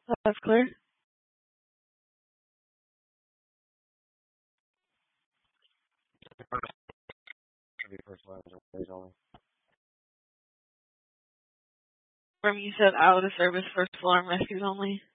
That's clear. Should be first line ways only. From you said out of the service, first alarm rescues only.